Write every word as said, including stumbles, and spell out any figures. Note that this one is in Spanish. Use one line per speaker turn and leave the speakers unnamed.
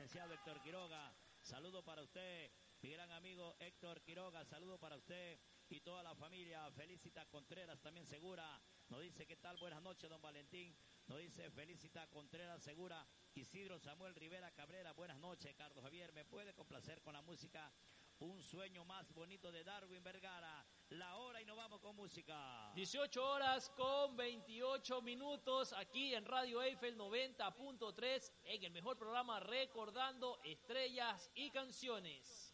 licenciado Héctor Quiroga, saludo para usted, mi gran amigo Héctor Quiroga, saludo para usted y toda la familia. Felicita Contreras también Segura, nos dice qué tal, buenas noches don Valentín, nos dice Felicita Contreras Segura. Isidro Samuel Rivera Cabrera, buenas noches. Carlos Javier, ¿me puede complacer con la música Un sueño más bonito de Darwin Vergara? La hora y nos vamos con música.
dieciocho horas con veintiocho minutos aquí en Radio Eiffel noventa punto tres en el mejor programa Recordando Estrellas y Canciones.